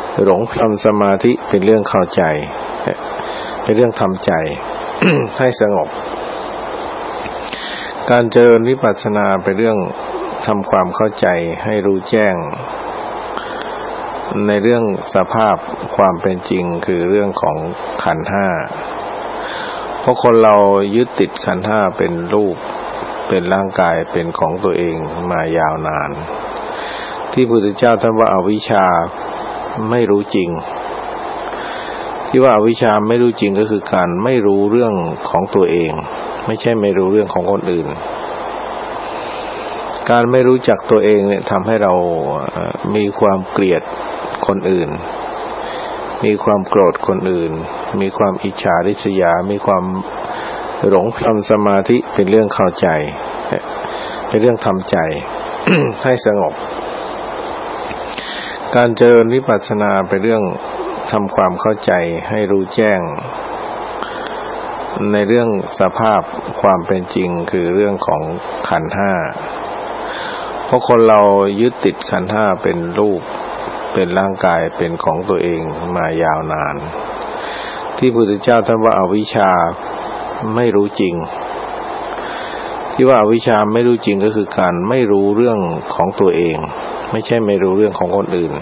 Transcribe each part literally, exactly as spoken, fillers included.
หลงทำสมาธิเป็นเรื่องเข้าใจเป็นเรื่องทำใจ ให้สงบการเจริญวิปัสสนาเป็นเรื่องทำความเข้าใจให้รู้แจ้งในเรื่องสภาพความเป็นจริงคือเรื่องของขันธ์ห้าเพราะคนเรายึดติดขันธ์ห้าเป็นรูปเป็นร่างกายเป็นของตัวเองมายาวนานที่พระพุทธเจ้าท่านว่าอวิชชาไม่รู้จริงที่ว่าอวิชชาไม่รู้จริงก็คือการไม่รู้เรื่องของตัวเองไม่ใช่ไม่รู้เรื่องของคนอื่นการไม่รู้จักตัวเองเนี่ยทำให้เรามีความเกลียดคนอื่นมีความโกรธคนอื่นมีความอิจฉาริษยามีความหลงทำสมาธิเป็นเรื่องเข้าใจเป็นเรื่องทำใจ ให้สงบการเจริญวิปัสสนาเป็นเรื่องทำความเข้าใจให้รู้แจ้งในเรื่องสภาพความเป็นจริงคือเรื่องของขันธ์ห้าเพราะคนเรายึดติดขันธ์ห้าเป็นรูปเป็นร่างกายเป็นของตัวเองมายาวนานที่พระพุทธเจ้าท่านว่าอวิชชาไม่รู้จริงที่ว่าอวิชชาไม่รู้จริงก็คือการไม่รู้เรื่องของตัวเองไม่ใช่ไม่รู้เรื่องของคนอื่น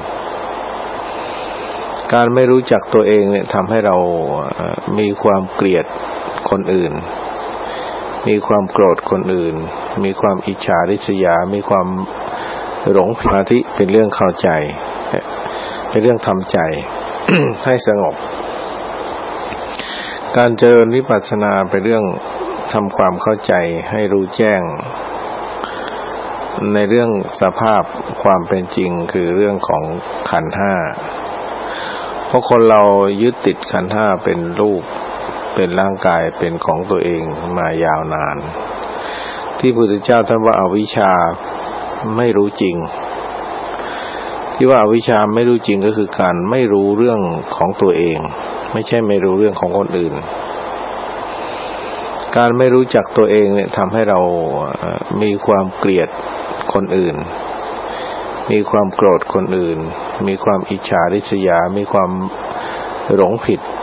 การไม่รู้จักตัวเองเนี่ยทำให้เรามีความเกลียดคนอื่นมีความโกรธคนอื่นมีความอิจฉาริษยามีความหลงสมาธิเป็นเรื่องเข้าใจเป็นเรื่องทำใจ ให้สงบการเจริญวิปัสสนาเป็นเรื่องทำความเข้าใจให้รู้แจ้งในเรื่องสภาพความเป็นจริงคือเรื่องของขันธ์ห้าเพราะคนเรายึดติดขันธ์ห้าเป็นรูปเป็นร่างกายเป็นของตัวเองมายาวนานที่พระพุทธเจ้าท่านว่าอวิชชาไม่รู้จริงที่ว่าอวิชชาไม่รู้จริงก็คือการไม่รู้เรื่องของตัวเองไม่ใช่ไม่รู้เรื่องของคนอื่นการไม่รู้จักตัวเองเนี่ยทำให้เรามีความเกลียดคนอื่นมีความโกรธคนอื่นมีความอิจฉาริษยามีความหลงผิด